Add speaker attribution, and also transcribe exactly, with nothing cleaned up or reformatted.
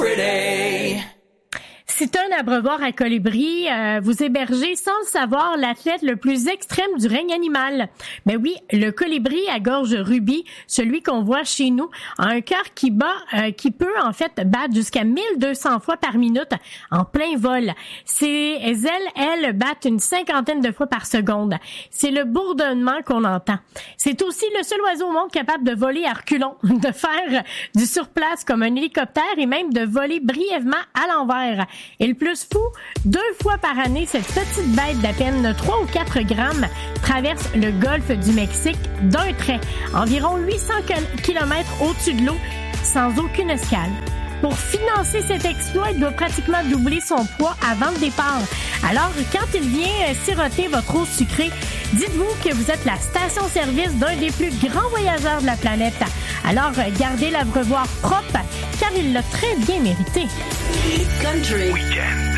Speaker 1: C'est un abreuvoir à colibri. Euh, vous hébergez sans le savoir l'athlète le plus extrême du règne animal. Ben oui, le colibri à gorge rubis, celui qu'on voit chez nous, a un cœur qui bat, euh, qui peut en fait battre jusqu'à mille deux cents fois par minute en plein vol. Ses ailes, elles, battent une cinquantaine de fois par seconde. C'est le bourdonnement qu'on entend. C'est aussi le seul oiseau au monde capable de voler à reculons, de faire du surplace comme un hélicoptère et même de voler brièvement à l'envers. Et le plus fou, deux fois par année, cette petite bête d'à peine trois ou quatre grammes traverse le golfe du Mexique d'un trait, environ huit cents kilomètres au-dessus de l'eau, sans aucune escale. Pour financer cet exploit, il doit pratiquement doubler son poids avant le départ. Alors, quand il vient siroter votre eau sucrée, dites-vous que vous êtes la station-service d'un des plus grands voyageurs de la planète. Alors, gardez l'abreuvoir propre, car il l'a très bien mérité.
Speaker 2: Country. Weekend.